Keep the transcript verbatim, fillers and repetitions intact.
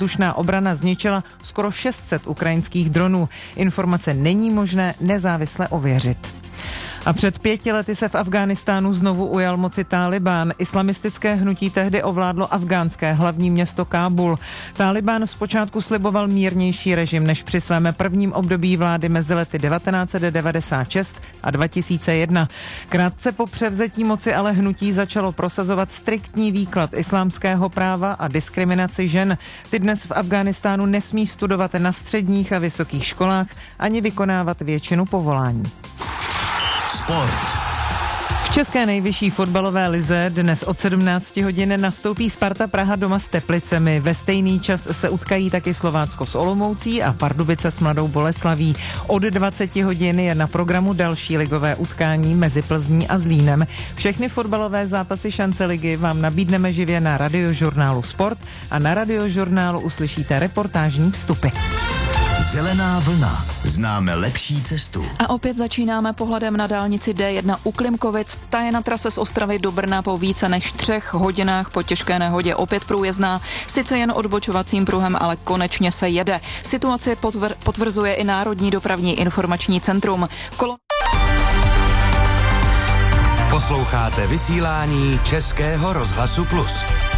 vzdušná obrana zničila skoro šest set ukrajinských dronů. Informace není možné nezávisle ověřit. A před pěti lety se v Afghánistánu znovu ujal moci Tálibán. Islamistické hnutí tehdy ovládlo afgánské hlavní město Kábul. Tálibán zpočátku sliboval mírnější režim než při svém prvním období vlády mezi lety devatenáct set devadesát šest a dva tisíce jedna. Krátce po převzetí moci ale hnutí začalo prosazovat striktní výklad islámského práva a diskriminaci žen. Ty dnes v Afghánistánu nesmí studovat na středních a vysokých školách ani vykonávat většinu povolání. Sport. V české nejvyšší fotbalové lize dnes od sedmnácti hodin nastoupí Sparta Praha doma s Teplicemi. Ve stejný čas se utkají taky Slovácko s Olomoucí a Pardubice s Mladou Boleslaví. Od dvaceti hodin je na programu další ligové utkání mezi Plzní a Zlínem. Všechny fotbalové zápasy Šance ligy vám nabídneme živě na Radiožurnálu Sport a na Radiožurnálu uslyšíte reportážní vstupy. Zelená vlna. Známe lepší cestu. A opět začínáme pohledem na dálnici D jedna u Klimkovic. Ta je na trase z Ostravy do Brna po více než třech hodinách po těžké nehodě opět průjezdná. Sice jen odbočovacím pruhem, ale konečně se jede. Situaci potvr- potvrzuje i Národní dopravní informační centrum. Kolo... Posloucháte vysílání Českého rozhlasu Plus.